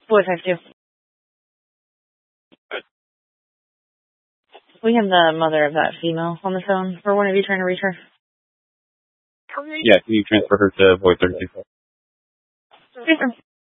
452. We have the mother of that female on the phone. Or one of you trying to reach her? Yeah, can you transfer her to voice 32? Yes, sir.